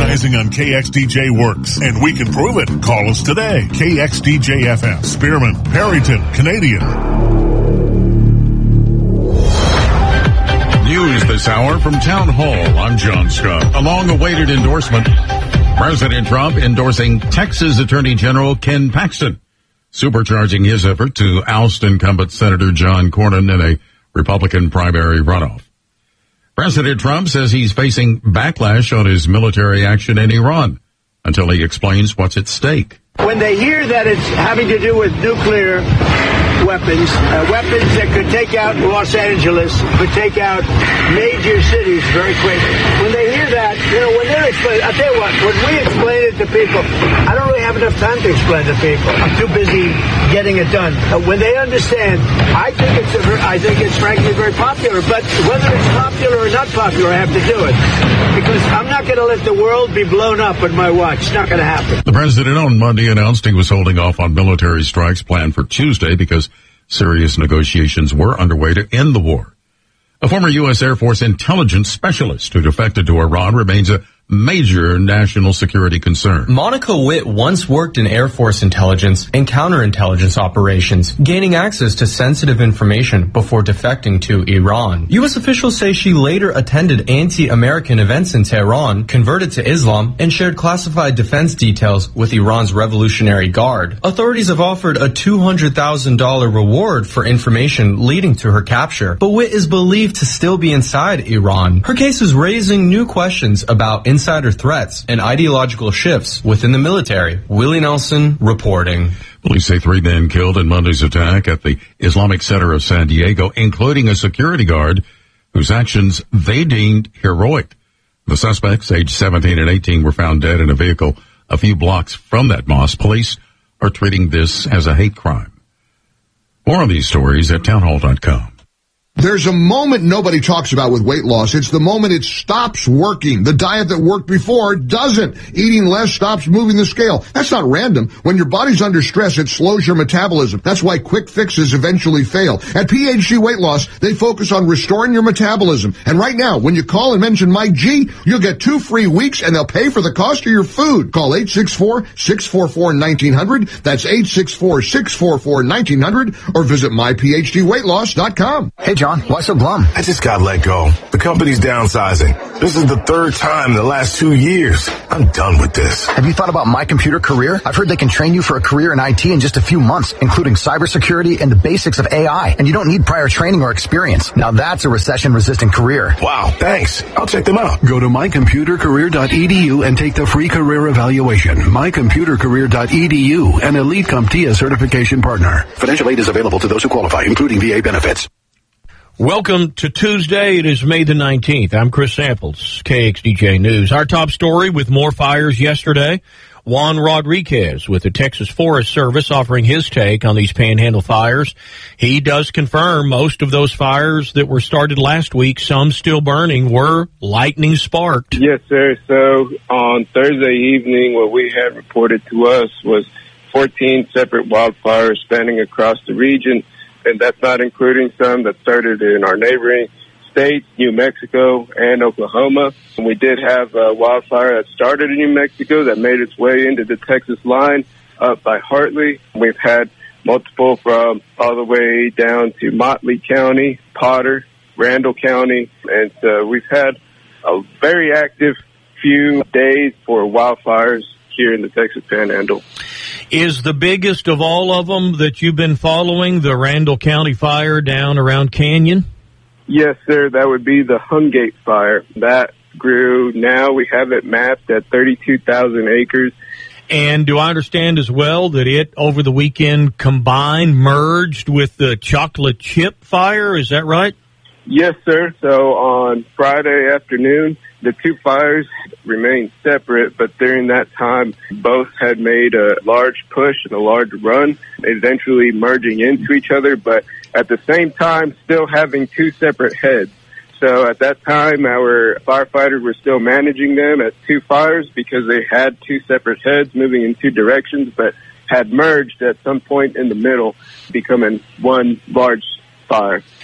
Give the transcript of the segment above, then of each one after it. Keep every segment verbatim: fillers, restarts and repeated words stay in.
Advertising on K X D J works, and we can prove it. Call us today. K X D J F M, Spearman, Perryton, Canadian. News this hour from Town Hall. I'm John Scott. A long-awaited endorsement. President Trump endorsing Texas Attorney General Ken Paxton, supercharging his effort to oust incumbent Senator John Cornyn in a Republican primary runoff. President Trump says he's facing backlash on his military action in Iran until he explains what's at stake. When they hear that it's having to do with nuclear weapons, uh, weapons that could take out Los Angeles, could take out major cities very quickly. When they hear that, you know, when they're explaining, I'll tell you what, when we explain it to people, I don't really have enough time to explain to people. I'm too busy getting it done. Uh, when they understand, I think it's, a, I think it's frankly very popular, but whether it's popular or not popular, I have to do it. Because I'm not going to let the world be blown up on my watch. It's not going to happen. The president on Monday announced he was holding off on military strikes planned for Tuesday because serious negotiations were underway to end the war. A former U S Air Force intelligence specialist who defected to Iran remains a major national security concern. Monica Witt once worked in Air Force intelligence and counterintelligence operations, gaining access to sensitive information before defecting to Iran. U S officials say she later attended anti-American events in Tehran, converted to Islam, and shared classified defense details with Iran's Revolutionary Guard. Authorities have offered a two hundred thousand dollars reward for information leading to her capture, but Witt is believed to still be inside Iran. Her case is raising new questions about insider threats and ideological shifts within the military. Willie Nelson reporting. Police say three men killed in Monday's attack at the Islamic Center of San Diego, including a security guard whose actions they deemed heroic. The suspects, aged seventeen and eighteen, were found dead in a vehicle a few blocks from that mosque. Police are treating this as a hate crime. More on these stories at townhall dot com. There's a moment nobody talks about with weight loss. It's the moment it stops working. The diet that worked before doesn't. Eating less stops moving the scale. That's not random. When your body's under stress, it slows your metabolism. That's why quick fixes eventually fail. At P H G Weight Loss, they focus on restoring your metabolism. And right now, when you call and mention Mike G, you'll get two free weeks and they'll pay for the cost of your food. Call eight six four, six four four, one nine zero zero. That's eight six four, six four four, one nine zero zero. Or visit my p h d weight loss dot com. Hey, John, why so glum? I just got let go. The company's downsizing. This is the third time in the last two years. I'm done with this. Have you thought about My Computer Career? I've heard they can train you for a career in I T in just a few months, including cybersecurity and the basics of A I. And you don't need prior training or experience. Now that's a recession-resistant career. Wow, thanks. I'll check them out. Go to my computer career dot e d u and take the free career evaluation. my computer career dot e d u, an Elite CompTIA certification partner. Financial aid is available to those who qualify, including V A benefits. Welcome to Tuesday. It is May the nineteenth. I'm Chris Samples, K X D J News. Our top story with more fires yesterday. Juan Rodriguez with the Texas Forest Service offering his take on these Panhandle fires. He does confirm most of those fires that were started last week, some still burning, were lightning sparked. Yes, sir. So on Thursday evening, what we had reported to us was fourteen separate wildfires spanning across the region. And that's not including some that started in our neighboring states, New Mexico and Oklahoma. And we did have a wildfire that started in New Mexico that made its way into the Texas line up by Hartley. We've had multiple from all the way down to Motley County, Potter, Randall County. And uh, we've had a very active few days for wildfires here in the Texas Panhandle. Is the biggest of all of them that you've been following the Randall County fire down around Canyon? Yes, sir. That would be the Hungate fire. That grew. Now we have it mapped at thirty-two thousand acres. And do I understand as well that it, over the weekend, combined, merged with the Chocolate Chip fire? Is that right? Yes, sir. So on Friday afternoon, the two fires remained separate, but during that time, both had made a large push and a large run, eventually merging into each other, but at the same time, still having two separate heads. So at that time, our firefighters were still managing them as two fires because they had two separate heads moving in two directions, but had merged at some point in the middle, becoming one large fire.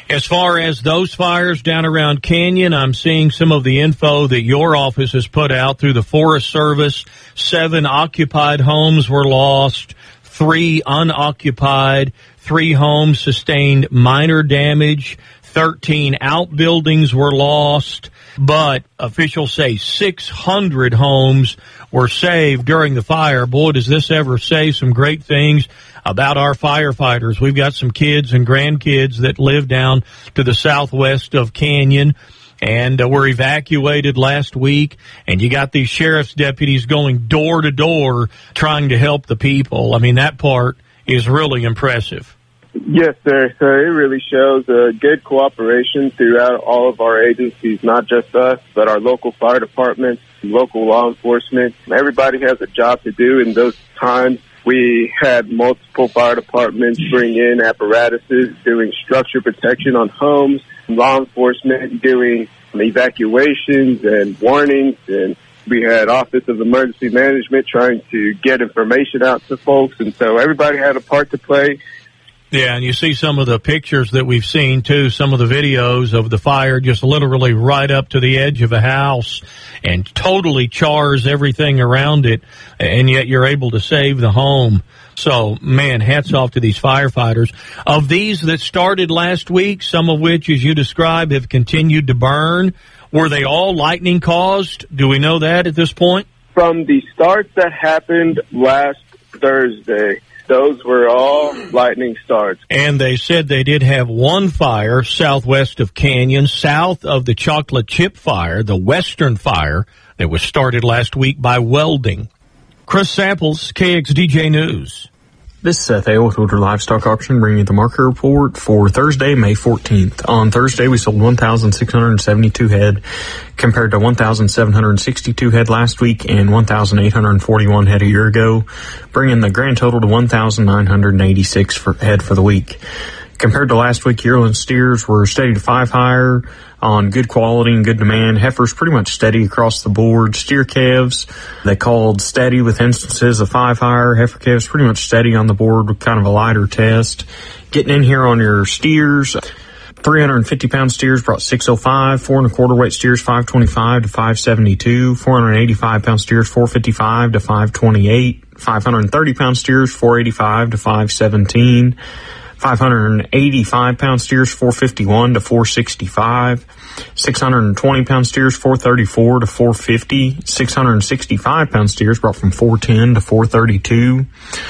As far as those fires down around Canyon, I'm seeing some of the info that your office has put out through the Forest Service. Seven occupied homes were lost, three unoccupied, three homes sustained minor damage, thirteen outbuildings were lost, but officials say six hundred homes were saved during the fire. Boy, does this ever say some great things about our firefighters. We've got some kids and grandkids that live down to the southwest of Canyon and uh, were evacuated last week, and you got these sheriff's deputies going door to door trying to help the people. I mean, that part is really impressive. Yes, sir. So it really shows a good cooperation throughout all of our agencies, not just us, but our local fire departments, local law enforcement. Everybody has a job to do in those times. We had multiple fire departments bring in apparatuses doing structure protection on homes, law enforcement doing evacuations and warnings, and we had Office of Emergency Management trying to get information out to folks, and so everybody had a part to play. Yeah, and you see some of the pictures that we've seen, too, some of the videos of the fire just literally right up to the edge of a house and totally chars everything around it, and yet you're able to save the home. So, man, hats off to these firefighters. Of these that started last week, some of which, as you described, have continued to burn, were they all lightning caused? Do we know that at this point? From the starts that happened last Thursday, those were all lightning starts. And they said they did have one fire southwest of Canyon, south of the Chocolate Chip Fire, the Western Fire, that was started last week by welding. Chris Samples, K X D J News. This is Seth Hale with Woodward Livestock Auction, bringing you the market report for Thursday, May fourteenth. On Thursday, we sold one thousand six hundred seventy-two head, compared to one thousand seven hundred sixty-two head last week and one thousand eight hundred forty-one head a year ago, bringing the grand total to one thousand nine hundred eighty-six for head for the week. Compared to last week, yearling steers were steady to five higher on good quality and good demand. Heifers pretty much steady across the board. Steer calves, they called steady with instances of five higher. Heifer calves pretty much steady on the board with kind of a lighter test. Getting in here on your steers, three hundred fifty pound steers brought six oh five, four and a quarter weight steers five twenty-five to five seventy-two, four hundred eighty-five pound steers four fifty-five to five twenty-eight, five hundred thirty pound steers four eighty-five to five seventeen, five hundred eighty-five pound steers four fifty-one to four sixty-five, six hundred twenty pound steers four thirty-four to four fifty, six hundred sixty-five pound steers brought from four ten to four thirty-two,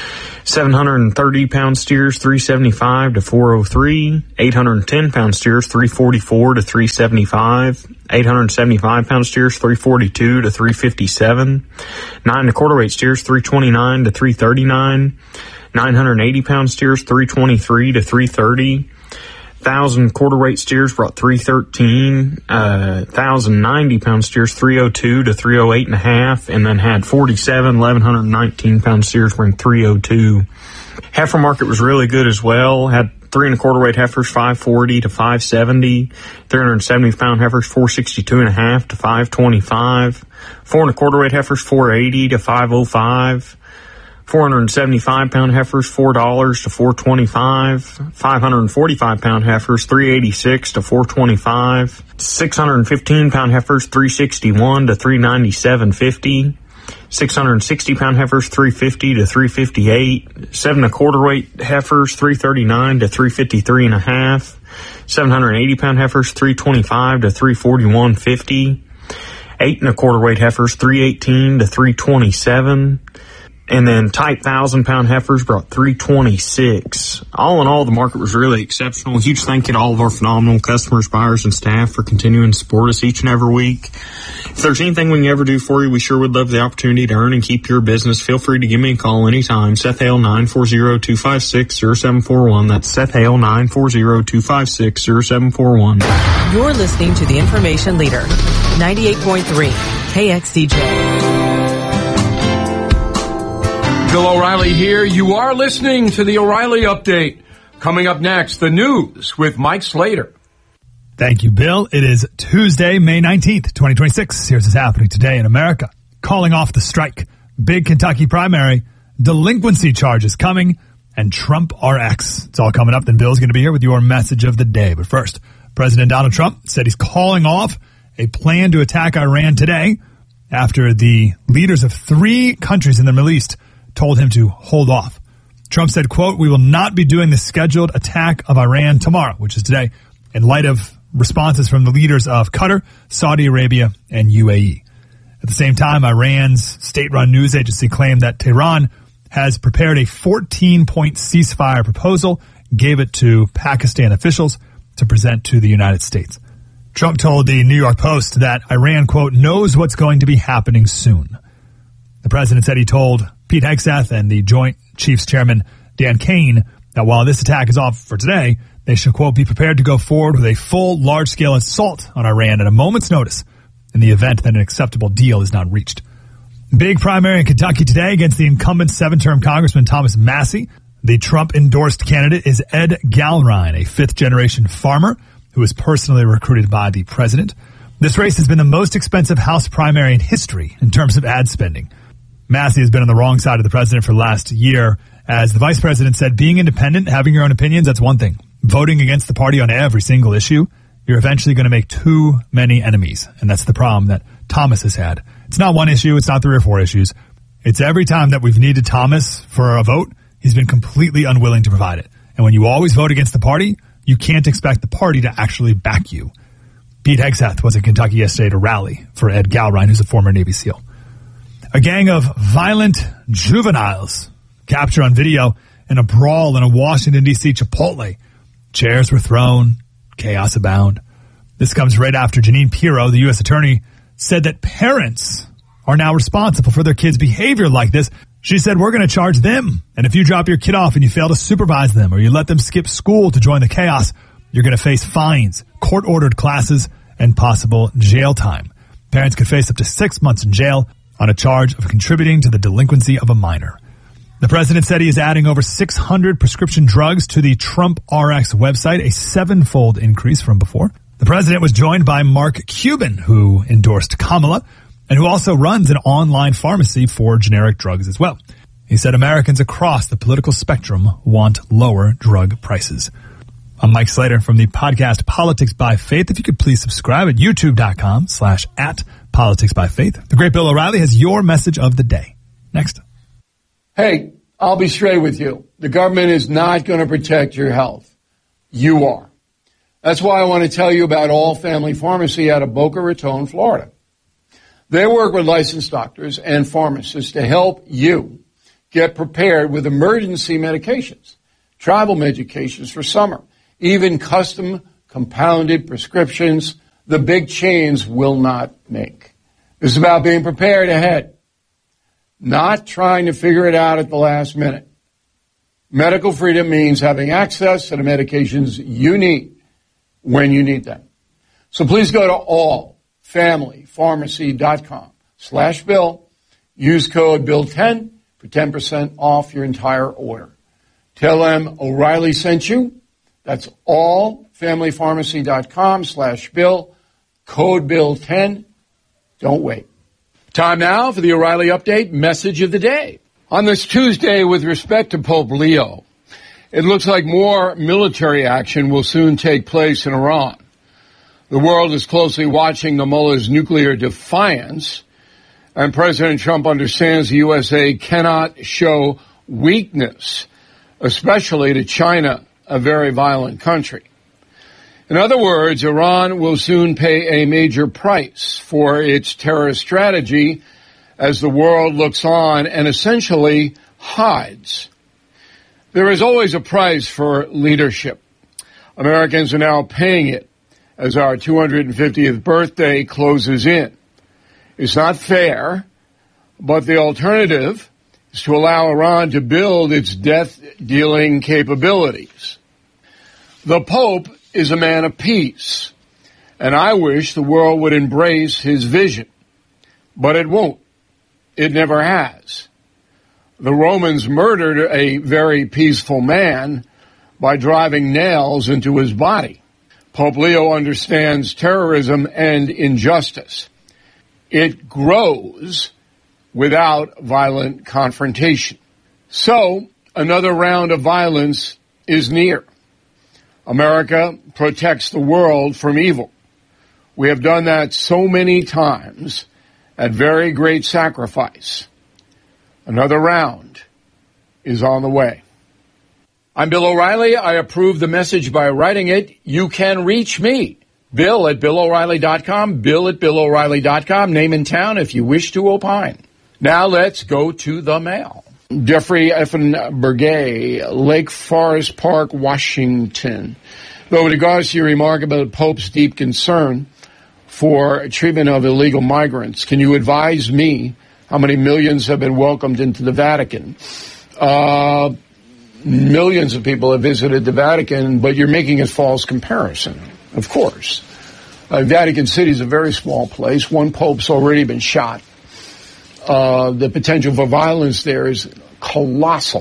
seven hundred thirty pound steers three seventy-five to four oh three, eight hundred ten pound steers three forty-four to three seventy-five, eight hundred seventy-five pound steers three forty-two to three fifty-seven, nine and a quarter weight steers three twenty-nine to three thirty-nine, nine hundred eighty pound steers three twenty-three to three thirty, thousand quarter weight steers brought three thirteen, uh, thousand ninety pound steers three oh two to three oh eight and a half, and then had forty-seven, eleven nineteen pound steers bring three oh two. Heifer market was really good as well. Had three and a quarter weight heifers five forty to five seventy, three hundred seventy pound heifers four sixty-two and a half to five twenty-five, four and a quarter weight heifers four eighty to five oh five, four hundred seventy-five pound heifers four dollars to four twenty-five, five hundred forty-five pound heifers three eighty-six to four twenty-five, six hundred fifteen pound heifers three sixty-one to three ninety-seven fifty, six hundred sixty pound heifers three fifty to three fifty-eight, seven and a quarter weight heifers three thirty-nine to three fifty-three and a half, seven hundred eighty pound heifers three twenty-five to three forty-one fifty, eight and a quarter weight heifers three eighteen to three twenty-seven. And then tight thousand pound heifers brought three twenty-six. All in all, the market was really exceptional. Huge thank you to all of our phenomenal customers, buyers, and staff for continuing to support us each and every week. If there's anything we can ever do for you, we sure would love the opportunity to earn and keep your business. Feel free to give me a call anytime. Seth Hale, nine four zero, two five six, zero seven four one. That's Seth Hale, nine four zero, two five six, zero seven four one. You're listening to the Information Leader, ninety-eight point three K X D J. Bill O'Reilly here. You are listening to the O'Reilly Update. Coming up next, the news with Mike Slater. Thank you, Bill. It is Tuesday, May nineteenth, twenty twenty-six. Here's what's happening today in America. Calling off the strike. Big Kentucky primary. Delinquency charges coming. and Trump R X. It's all coming up. Then Bill's going to be here with your message of the day. But first, President Donald Trump said he's calling off a plan to attack Iran today after the leaders of three countries in the Middle East told him to hold off. Trump said, quote, "We will not be doing the scheduled attack of Iran tomorrow," which is today, in light of responses from the leaders of Qatar, Saudi Arabia, and U A E. At the same time, Iran's state-run news agency claimed that Tehran has prepared a fourteen-point ceasefire proposal, gave it to Pakistan officials to present to the United States. Trump told the New York Post that Iran, quote, "knows what's going to be happening soon." The president said he told Pete Hegseth and the Joint Chiefs Chairman Dan Kane that while this attack is off for today, they should, quote, "be prepared to go forward with a full, large-scale assault on Iran at a moment's notice in the event that an acceptable deal is not reached." Big primary in Kentucky today against the incumbent seven-term Congressman Thomas Massie. The Trump-endorsed candidate is Ed Galrine, a fifth-generation farmer who was personally recruited by the president. This race has been the most expensive House primary in history in terms of ad spending. Massie has been on the wrong side of the president for the last year. As the vice president said, being independent, having your own opinions, that's one thing. Voting against the party on every single issue, you're eventually going to make too many enemies. And that's the problem that Thomas has had. It's not one issue. It's not three or four issues. It's every time that we've needed Thomas for a vote, he's been completely unwilling to provide it. And when you always vote against the party, you can't expect the party to actually back you. Pete Hegseth was in Kentucky yesterday to rally for Ed Galrine, who's a former Navy SEAL. A gang of violent juveniles captured on video in a brawl in a Washington, D C Chipotle. Chairs were thrown, chaos abound. This comes right after Janine Pirro, the U S attorney, said that parents are now responsible for their kids' behavior like this. She said, "We're going to charge them. And if you drop your kid off and you fail to supervise them or you let them skip school to join the chaos, you're going to face fines, court-ordered classes, and possible jail time. Parents could face up to six months in jail on a charge of contributing to the delinquency of a minor." The president said he is adding over six hundred prescription drugs to the Trump R X website, a seven-fold increase from before. The president was joined by Mark Cuban, who endorsed Kamala, and who also runs an online pharmacy for generic drugs as well. He said Americans across the political spectrum want lower drug prices. I'm Mike Slater from the podcast Politics by Faith. If you could please subscribe at youtube.com slash at Politics by Faith. The great Bill O'Reilly has your message of the day. Next. Hey, I'll be straight with you. The government is not going to protect your health. You are. That's why I want to tell you about All Family Pharmacy out of Boca Raton, Florida. They work with licensed doctors and pharmacists to help you get prepared with emergency medications, travel medications for summer, even custom compounded prescriptions the big chains will not make. It's about being prepared ahead, not trying to figure it out at the last minute. Medical freedom means having access to the medications you need when you need them. So please go to allfamilypharmacy.com slash bill. Use code bill ten for ten percent off your entire order. Tell them O'Reilly sent you. That's allfamilypharmacy.com slash bill. Code bill ten. Don't wait. Time now for the O'Reilly Update message of the day. On this Tuesday, with respect to Pope Leo, it looks like more military action will soon take place in Iran. The world is closely watching the mullah's nuclear defiance, and President Trump understands the U S A cannot show weakness, especially to China, a very violent country. In other words, Iran will soon pay a major price for its terrorist strategy as the world looks on and essentially hides. There is always a price for leadership. Americans are now paying it as our two hundred fiftieth birthday closes in. It's not fair, but the alternative is to allow Iran to build its death-dealing capabilities. The Pope is a man of peace, and I wish the world would embrace his vision, but it won't. It never has. The Romans murdered a very peaceful man by driving nails into his body. Pope Leo understands terrorism and injustice. It grows without violent confrontation. So, another round of violence is near. America protects the world from evil. We have done that so many times at very great sacrifice. Another round is on the way. I'm Bill O'Reilly. I approve the message by writing it. You can reach me, Bill at Bill O'Reilly dot com, Bill at Bill O'Reilly dot com, name in town if you wish to opine. Now let's go to the mail. Jeffrey Effenbergay, Lake Forest Park, Washington. Though with regards to your remark about the Pope's deep concern for treatment of illegal migrants, can you advise me how many millions have been welcomed into the Vatican? Uh, millions of people have visited the Vatican, but you're making a false comparison, of course. Uh, Vatican City is a very small place. One pope's already been shot. Uh, the potential for violence there is colossal.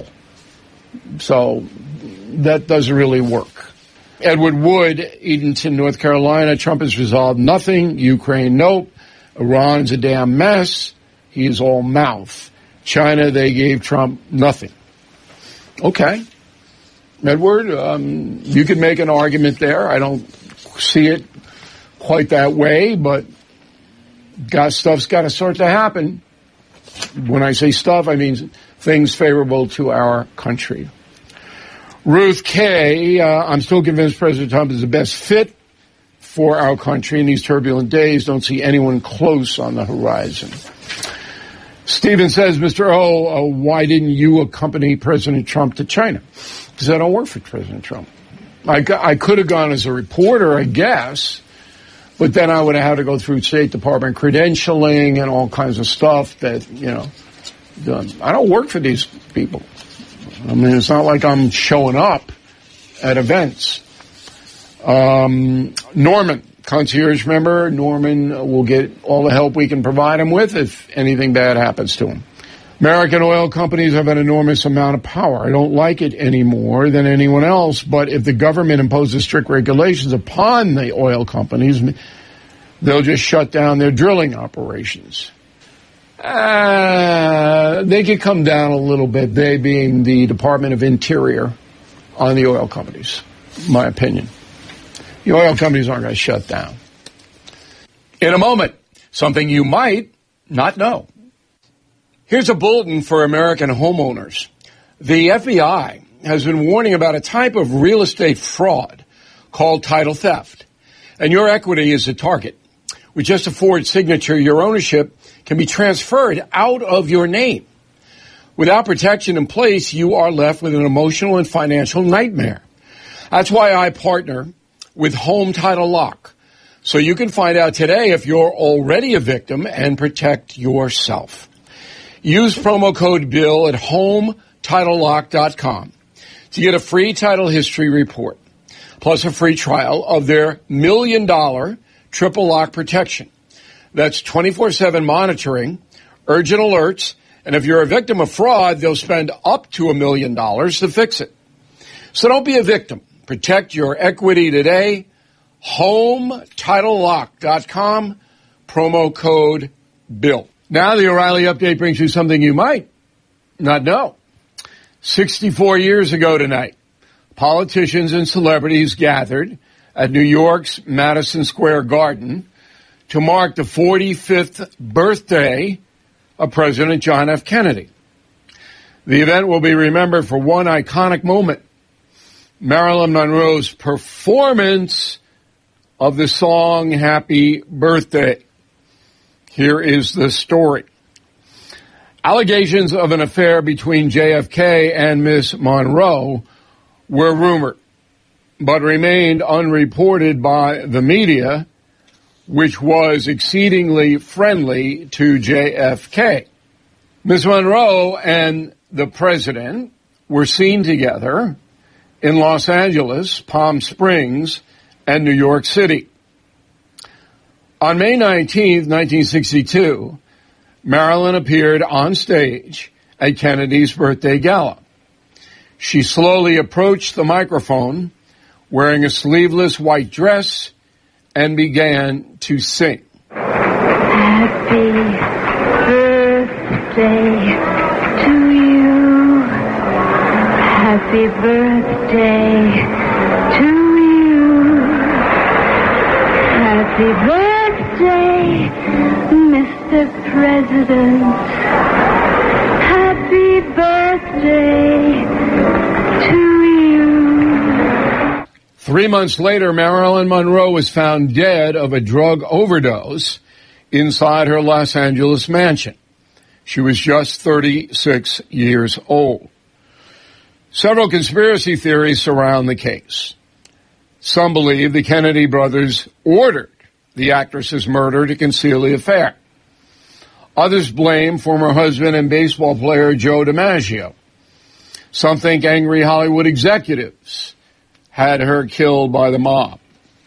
So that doesn't really work. Edward Wood, Edenton, North Carolina. Trump has resolved nothing. Ukraine, nope. Iran's a damn mess. He is all mouth. China, they gave Trump nothing. Okay. Edward, um, you could make an argument there. I don't see it quite that way, but got stuff's got to start to happen. When I say stuff, I mean things favorable to our country. Ruth K., uh, I'm still convinced President Trump is the best fit for our country in these turbulent days. Don't see anyone close on the horizon. Stephen says, Mister O, uh, why didn't you accompany President Trump to China? Because I don't work for President Trump. I, I could have gone as a reporter, I guess, but then I would have had to go through State Department credentialing and all kinds of stuff that, you know, done. I don't work for these people. I mean, it's not like I'm showing up at events. Um, Norman, concierge member. Norman will get all the help we can provide him with if anything bad happens to him. American oil companies have an enormous amount of power. I don't like it any more than anyone else, but if the government imposes strict regulations upon the oil companies, they'll just shut down their drilling operations. Uh, they could come down a little bit, they being the Department of Interior, on the oil companies, my opinion. The oil companies aren't going to shut down. In a moment, something you might not know. Here's a bulletin for American homeowners. The F B I has been warning about a type of real estate fraud called title theft. And your equity is a target. With just a Ford signature, your ownership can be transferred out of your name. Without protection in place, you are left with an emotional and financial nightmare. That's why I partner with Home Title Lock, so you can find out today if you're already a victim and protect yourself. Use promo code BILL at home title lock dot com to get a free title history report, plus a free trial of their million dollar triple lock protection. That's twenty-four seven monitoring, urgent alerts, and if you're a victim of fraud, they'll spend up to a million dollars to fix it. So don't be a victim. Protect your equity today. home title lock dot com, promo code BILL. Now the O'Reilly Update brings you something you might not know. sixty-four years ago tonight, politicians and celebrities gathered at New York's Madison Square Garden to mark the forty-fifth birthday of President John F. Kennedy. The event will be remembered for one iconic moment: Marilyn Monroe's performance of the song Happy Birthday. Here is the story. Allegations of an affair between J F K and Miss Monroe were rumored, but remained unreported by the media, which was exceedingly friendly to J F K. Miss Monroe and the president were seen together in Los Angeles, Palm Springs, and New York City. On May nineteenth, nineteen sixty-two, Marilyn appeared on stage at Kennedy's birthday gala. She slowly approached the microphone, wearing a sleeveless white dress, and began to sing. Happy birthday to you. Happy birthday to you. Happy birthday, Mister President. Happy birthday to you. Three months later, Marilyn Monroe was found dead of a drug overdose inside her Los Angeles mansion. She was just thirty-six years old. Several conspiracy theories surround the case. Some believe the Kennedy brothers ordered the actress's murder to conceal the affair. Others blame former husband and baseball player Joe DiMaggio. Some think angry Hollywood executives had her killed by the mob.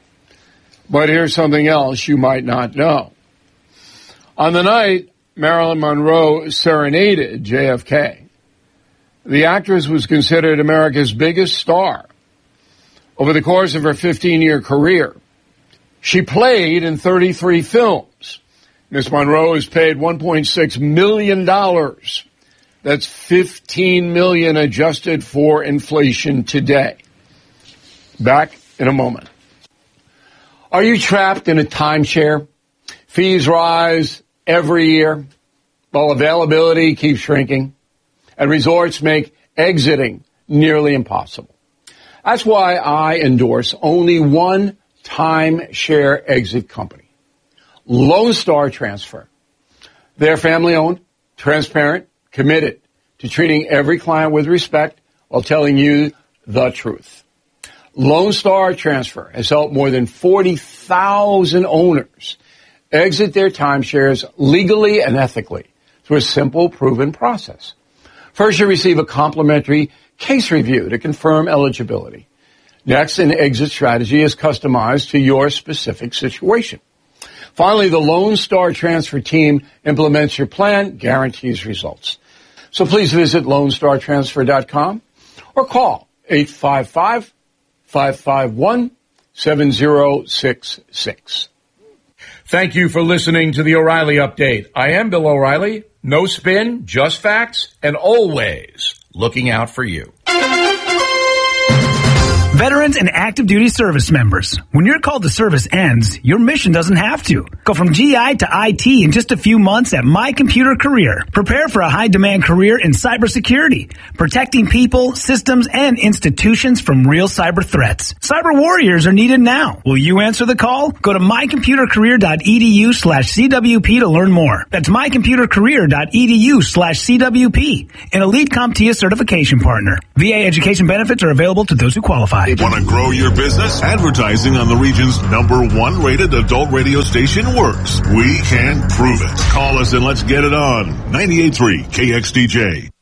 But here's something else you might not know. On the night Marilyn Monroe serenaded J F K, the actress was considered America's biggest star. Over the course of her fifteen-year career, she played in thirty-three films. Miss Monroe is paid one point six million dollars. That's fifteen million dollars adjusted for inflation today. Back in a moment. Are you trapped in a timeshare? Fees rise every year while availability keeps shrinking, and resorts make exiting nearly impossible. That's why I endorse only one timeshare exit company, Lone Star Transfer. They're family-owned, transparent, committed to treating every client with respect while telling you the truth. Lone Star Transfer has helped more than forty thousand owners exit their timeshares legally and ethically through a simple, proven process. First, you receive a complimentary case review to confirm eligibility. Next, an exit strategy is customized to your specific situation. Finally, the Lone Star Transfer team implements your plan, guarantees results. So please visit lone star transfer dot com or call eight five five, five five one, seven zero six six. Thank you for listening to the O'Reilly Update. I am Bill O'Reilly. No spin, just facts, and always looking out for you. Veterans and active duty service members, when your call to service ends, your mission doesn't have to. Go from G I to I T in just a few months at My Computer Career. Prepare for a high-demand career in cybersecurity, protecting people, systems, and institutions from real cyber threats. Cyber warriors are needed now. Will you answer the call? Go to my computer career dot e d u slash c w p to learn more. That's my computer career dot e d u slash c w p, an Elite CompTIA certification partner. V A education benefits are available to those who qualify. Want to grow your business? Advertising on the region's number one rated adult radio station works. We can prove it. Call us and let's get it on. ninety-eight point three K X D J.